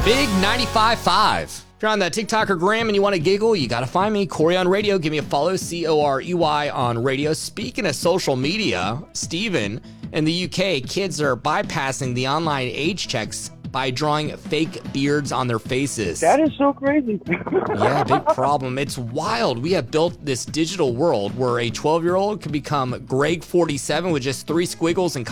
Big 95.5. If you're on that TikTok or Gram and you want to giggle, you got to find me, Corey on Radio. Give me a follow, Corey on Radio. Speaking of social media, Stephen, in the UK, kids are bypassing the online age checks by drawing fake beards on their faces. That is so crazy. Yeah, big problem. It's wild. We have built this digital world where a 12-year-old can become Greg 47 with just 3 squiggles and